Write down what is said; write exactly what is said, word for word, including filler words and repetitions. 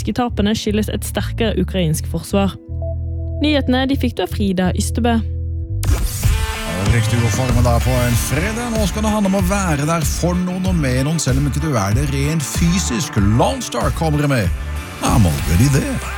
russiske tapene skyldes et sterkere ukrainsk forsvar. Nyhetene de fikk du av Frida Ystebø. Riktig god formiddag på en fredag. Nå skal det handle om å være der for noen og med noen, selv om ikke du er det rent fysisk. Lone Star kommer med. I'm already there.